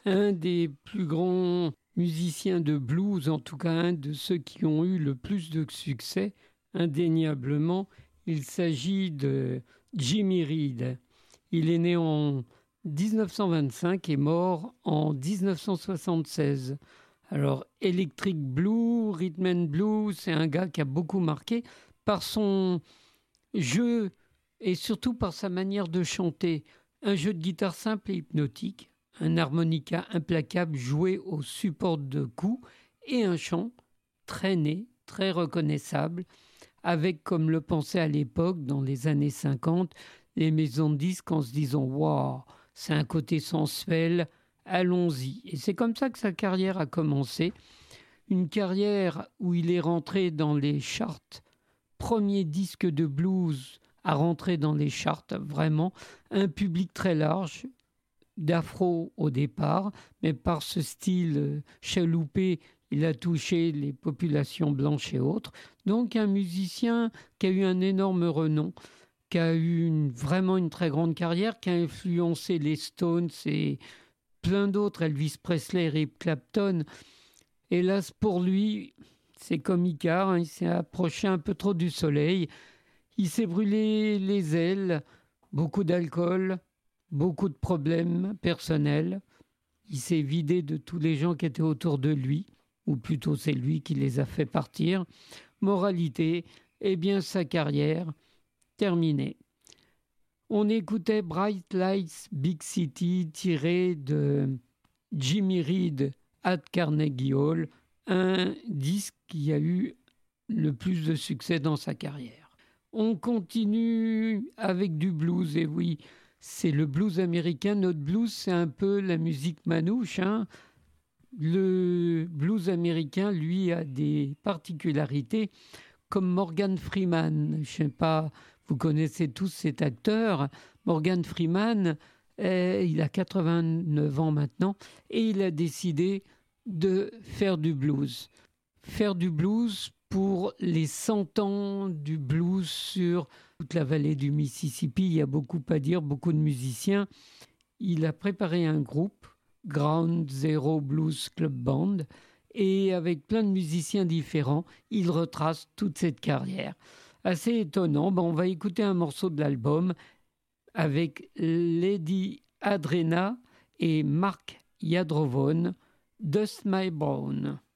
un des plus grands musiciens de blues, en tout cas un de ceux qui ont eu le plus de succès, indéniablement. Il s'agit de Jimmy Reed. Il est né en 1925 et mort en 1976. Alors, Electric Blue, Rhythm and Blues, c'est un gars qui a beaucoup marqué par son jeu et surtout par sa manière de chanter. Un jeu de guitare simple et hypnotique, un harmonica implacable joué au support de coups et un chant traîné, très reconnaissable, avec, comme le pensaient à l'époque, dans les années 50, les maisons de disques en se disant « Waouh, c'est un côté sensuel, allons-y ». Et c'est comme ça que sa carrière a commencé. Une carrière où il est rentré dans les charts, premier disque de blues à rentrer dans les charts, vraiment. Un public très large, d'afro au départ, mais par ce style chaloupé, il a touché les populations blanches et autres. Donc un musicien qui a eu un énorme renom, qui a eu vraiment une très grande carrière, qui a influencé les Stones et plein d'autres, Elvis Presley, Eric Clapton. Hélas pour lui, c'est comme Icare, il s'est approché un peu trop du soleil. Il s'est brûlé les ailes, beaucoup d'alcool, beaucoup de problèmes personnels. Il s'est vidé de tous les gens qui étaient autour de lui, ou plutôt c'est lui qui les a fait partir. Moralité, eh bien sa carrière terminée. On écoutait Bright Lights Big City tiré de Jimmy Reed at Carnegie Hall, un disque qui a eu le plus de succès dans sa carrière. On continue avec du blues, et oui, c'est le blues américain. Notre blues, c'est un peu la musique manouche, hein. Le blues américain, lui, a des particularités, comme Morgan Freeman. Je ne sais pas, vous connaissez tous cet acteur. Morgan Freeman, il a 89 ans maintenant, et il a décidé de faire du blues. Faire du blues pour les 100 ans du blues sur toute la vallée du Mississippi. Il y a beaucoup à dire, beaucoup de musiciens. Il a préparé un groupe, Ground Zero Blues Club Band, et avec plein de musiciens différents, il retrace toute cette carrière. Assez étonnant. On va écouter un morceau de l'album avec Lady Adrena et Mark Yadrovon, Dust My Brown.